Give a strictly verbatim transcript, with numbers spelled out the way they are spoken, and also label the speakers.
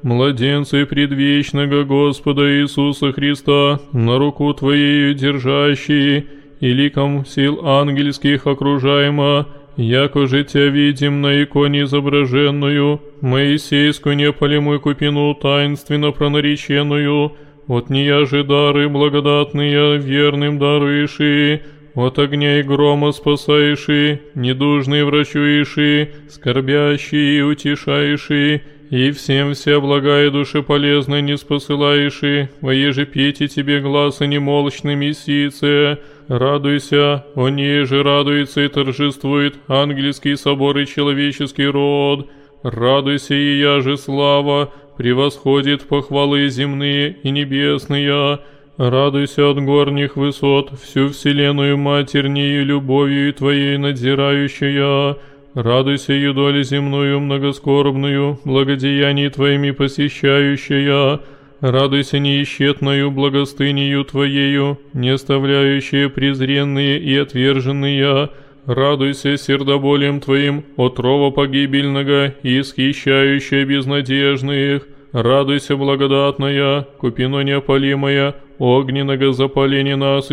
Speaker 1: младенцы предвечного Господа Иисуса Христа, на руку Твоею держащие, и ликом сил ангельских окружаемо, яко же Тя видим на иконе изображенную, Моисейскую неопалимую купину таинственно пронареченную, от нея же дары благодатные верным даруеши, от огня и грома спасаеши, недужные врачуеши, скорбящие утешаеши, и всем вся благая душе полезная не спосылаеши, воеже пейте Тебе гласа немолчный Мессице, радуйся, о ней же радуется и торжествует ангельский собор и человеческий род, радуйся, и я же слава, превосходит похвалы земные и небесные, радуйся от горних высот, всю вселенную матернею любовью Твоей надзирающая, радуйся, юдоли земную многоскорбную, благодеяний Твоими посещающая, радуйся неисчетною благостынею Твоею, не оставляющая презренные и отверженные, радуйся сердоболием Твоим, отрова погибельного и исхищающая безнадежных, радуйся благодатная, купино неопалимая, огненного запаления нас